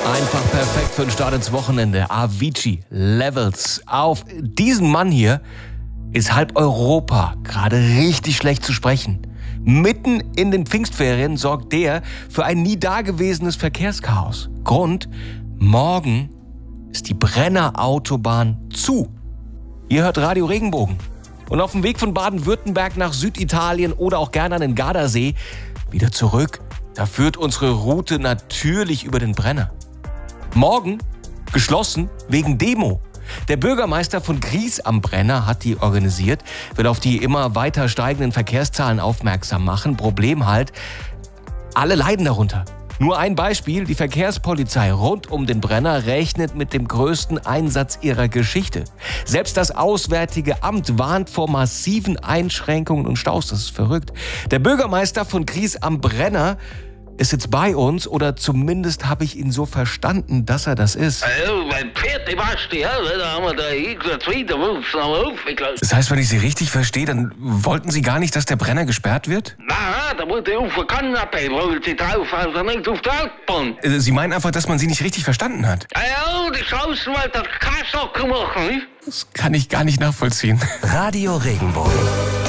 Einfach perfekt für den Start ins Wochenende. Avicii, Levels. Auf diesen Mann hier ist halb Europa gerade richtig schlecht zu sprechen. Mitten in den Pfingstferien sorgt der für ein nie dagewesenes Verkehrschaos. Grund: morgen ist die Brenner Autobahn zu. Ihr hört Radio Regenbogen. Und auf dem Weg von Baden-Württemberg nach Süditalien oder auch gerne an den Gardasee wieder zurück, da führt unsere Route natürlich über den Brenner. Morgen geschlossen wegen Demo. Der Bürgermeister von Gries am Brenner hat die organisiert, will auf die immer weiter steigenden Verkehrszahlen aufmerksam machen. Problem halt, alle leiden darunter. Nur ein Beispiel: die Verkehrspolizei rund um den Brenner rechnet mit dem größten Einsatz ihrer Geschichte. Selbst das Auswärtige Amt warnt vor massiven Einschränkungen und Staus. Das ist verrückt. Der Bürgermeister von Gries am Brenner ist jetzt bei uns, oder zumindest habe ich ihn so verstanden, dass er das ist. Das heißt, wenn ich Sie richtig verstehe, dann wollten Sie gar nicht, dass der Brenner gesperrt wird? Nein, da muss ich auf der Kanapé, weil sie drauf, also nicht auf der Autobahn. Sie meinen einfach, dass man Sie nicht richtig verstanden hat? Ja, die Außenwelt hat keine Sache gemacht, nicht? Das kann ich gar nicht nachvollziehen. Radio Regenbogen.